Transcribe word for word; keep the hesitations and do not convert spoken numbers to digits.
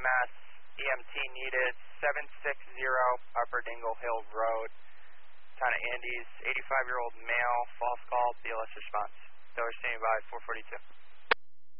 Mass. E M T needed, seven six zero Upper Dingle Hill Road. Town of Andes, eighty-five-year-old male, false call, B L S response. Dover standing by, four forty-two.